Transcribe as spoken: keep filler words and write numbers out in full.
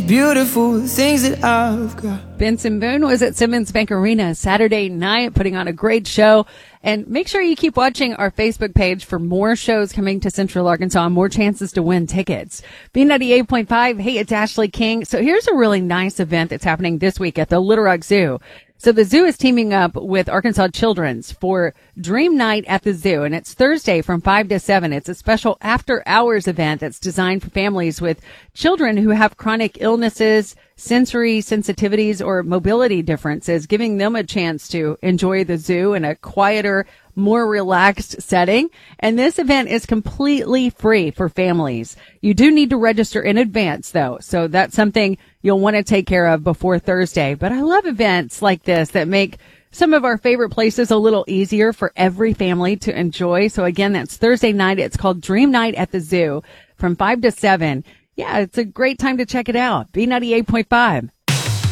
beautiful, the things that I've got. Benson Boone was at Simmons Bank Arena Saturday night putting on a great show. And make sure you keep watching our Facebook page for more shows coming to Central Arkansas, more chances to win tickets. B ninety-eight point five, hey, it's Ashley King. So here's a really nice event that's happening this week at the Little Rock Zoo. So the zoo is teaming up with Arkansas Children's for Dream Night at the Zoo, and it's Thursday from five to seven. It's a special after-hours event that's designed for families with children who have chronic illnesses, sensory sensitivities, or mobility differences, giving them a chance to enjoy the zoo in a quieter, more relaxed setting. And this event is completely free for families. You do need to register in advance, though, so that's something you'll want to take care of before Thursday. But I love events like this that make some of our favorite places a little easier for every family to enjoy. So again, that's Thursday night. It's called Dream Night at the Zoo from five to seven. Yeah, it's a great time to check it out. B ninety-eight point five.